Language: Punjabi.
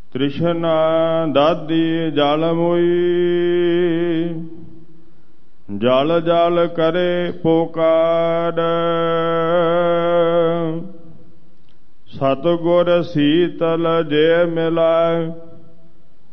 ਤ੍ਰਿਸ਼ਨਾ ਦਾਦੀ ਜਲ ਮੋਈ, ਜਲ ਜਲ ਕਰੇ ਪੁਕਾਰ। ਸਤਿਗੁਰ ਸੀਤਲ ਜੇ ਮਿਲਾਇ,